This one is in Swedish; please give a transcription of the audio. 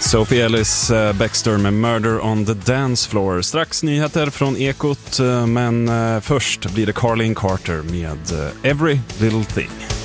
Sophie Ellis Baxter med Murder on the Dance Floor. Strax nyheter från Ekot, men först blir det Carlin Carter med Every Little Thing.